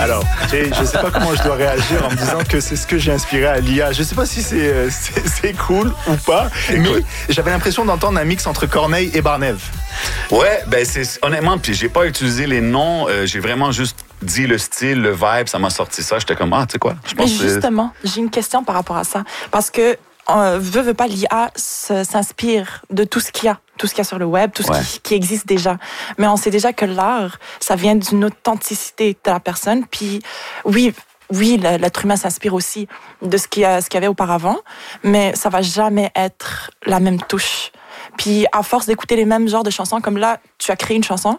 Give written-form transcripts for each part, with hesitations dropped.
Alors, je ne sais pas comment je dois réagir en me disant que c'est ce que j'ai inspiré à l'IA. Je ne sais pas si c'est cool ou pas, mais j'avais l'impression d'entendre un mix entre Corneille et Barnève. Ouais, ben honnêtement, puis j'ai pas utilisé les noms, j'ai vraiment juste dit le style, le vibe, ça m'a sorti ça. J'étais comme, tu sais quoi, je pense mais justement, j'ai une question par rapport à ça. Parce que, veut pas, l'IA s'inspire de tout ce qu'il y a. Tout ce qu'il y a sur le web, tout ce qui existe déjà. Mais on sait déjà que l'art, ça vient d'une authenticité de la personne. Puis, oui, l'être humain s'inspire aussi de ce qu'il y avait auparavant, mais ça va jamais être la même touche. Puis, à force d'écouter les mêmes genres de chansons, comme là, tu as créé une chanson,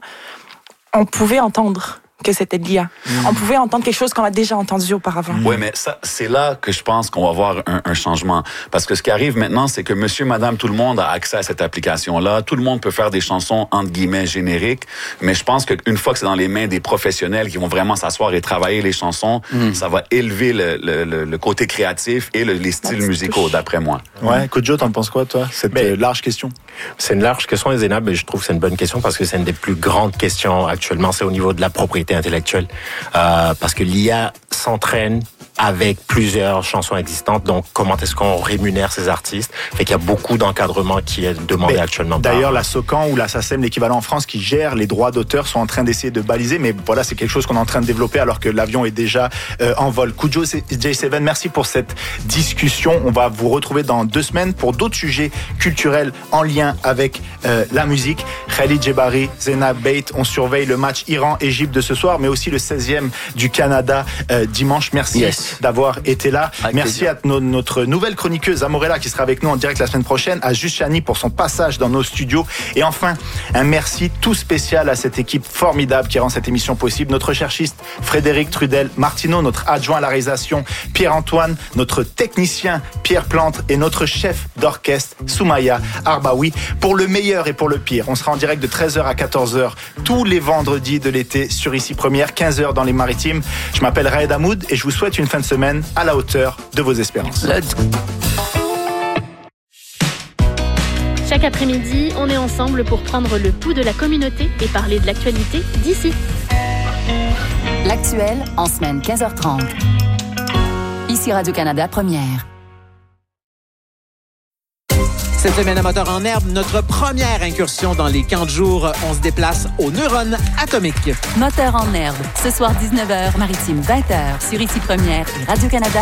on pouvait entendre que c'était de l'IA. On pouvait entendre quelque chose qu'on a déjà entendu auparavant. Oui, mais ça, c'est là que je pense qu'on va avoir un changement. Parce que ce qui arrive maintenant, c'est que monsieur, madame, tout le monde a accès à cette application-là. Tout le monde peut faire des chansons, entre guillemets, génériques. Mais je pense qu'une fois que c'est dans les mains des professionnels qui vont vraiment s'asseoir et travailler les chansons, ça va élever le côté créatif et les styles musicaux, d'après moi. Ouais, Kodjo, t'en penses quoi, toi? Cette large question. C'est une large question, et Zénab, mais je trouve que c'est une bonne question parce que c'est une des plus grandes questions actuellement. C'est au niveau de la propriété intellectuelle. Parce que l'IA s'entraîne avec plusieurs chansons existantes. Donc, comment est-ce qu'on rémunère ces artistes? Fait qu'il y a beaucoup d'encadrement qui est demandé actuellement. D'ailleurs, la SOCAN ou la SACEM, l'équivalent en France, qui gère les droits d'auteur, sont en train d'essayer de baliser. Mais voilà, c'est quelque chose qu'on est en train de développer alors que l'avion est déjà en vol. Kodjo, J7, merci pour cette discussion. On va vous retrouver dans 2 semaines pour d'autres sujets culturels en lien avec la musique. Khalid Djebari, Zénab Beit, on surveille le match Iran-Égypte de ce soir, mais aussi le 16e du Canada dimanche. Merci d'avoir été là. Avec merci plaisir. À notre nouvelle chroniqueuse Amorella qui sera avec nous en direct la semaine prochaine, à Juste Chani pour son passage dans nos studios. Et enfin, un merci tout spécial à cette équipe formidable qui rend cette émission possible. Notre recherchiste Frédéric Trudel Martineau, notre adjoint à la réalisation Pierre-Antoine, notre technicien Pierre Plante et notre chef d'orchestre Soumaya Arbaoui. Pour le meilleur et pour le pire, on sera en direct de 13h à 14h tous les vendredis de l'été sur Ici Première, 15h dans les Maritimes. Je m'appelle Raed Hamoud et je vous souhaite une fin de semaine à la hauteur de vos espérances. Chaque après-midi, on est ensemble pour prendre le pouls de la communauté et parler de l'actualité d'ici. L'actuel en semaine 15h30. Ici Radio-Canada Première. Cette semaine à Moteur en herbe, notre première incursion dans les camps de jour. On se déplace aux neurones atomiques. Moteur en herbe, ce soir 19h, Maritime 20h, sur Ici Première et Radio-Canada